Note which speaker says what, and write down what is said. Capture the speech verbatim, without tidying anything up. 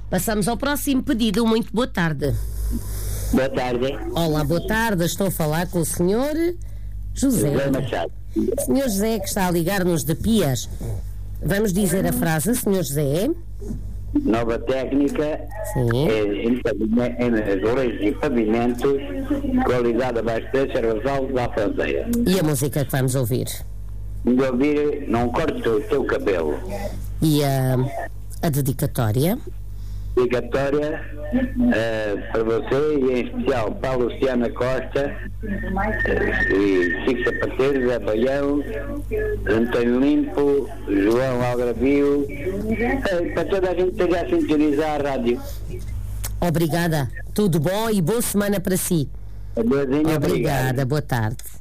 Speaker 1: Passamos ao próximo pedido. Muito boa tarde.
Speaker 2: Boa tarde.
Speaker 1: Olá, boa tarde. Estou a falar com o senhor José.
Speaker 2: José Machado.
Speaker 1: senhor José, que está a ligar-nos de Pias. Vamos dizer a frase, senhor José.
Speaker 2: Nova técnica.
Speaker 1: Sim.
Speaker 2: É, em, pavime- em azulejos e pavimentos, qualidade abastece Rosal da Fronteira.
Speaker 1: E a música que vamos ouvir?
Speaker 2: De ouvir, não corte o teu cabelo.
Speaker 1: E a, a dedicatória?
Speaker 2: Dedicatória eh, para você e em especial para a Luciana Costa eh, e Chico Sapateiro, Zé Baião, Antônio Limpo, João Algravio, eh, para toda a gente que esteja a sintonizar a rádio.
Speaker 1: Obrigada. Tudo bom e boa semana para si.
Speaker 2: Adeusinho,
Speaker 1: Obrigada.
Speaker 2: obrigado.
Speaker 1: Boa tarde.